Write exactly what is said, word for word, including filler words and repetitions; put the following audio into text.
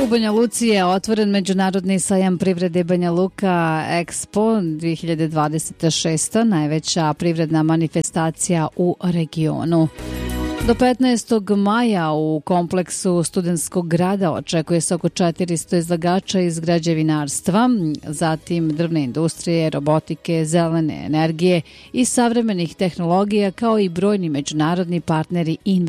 Banja Luci je otvoren Međunarodni sajam privrede Banja Luka Expo dvije dvadeset šest, najveća privredna manifestacija u regionu. Do petnaestog maja u kompleksu Studentskog grada očekuje se oko četiristo izlagača iz građevinarstva, zatim drvne industrije, robotike, zelene energije i savremenih tehnologija, kao i brojni međunarodni partneri i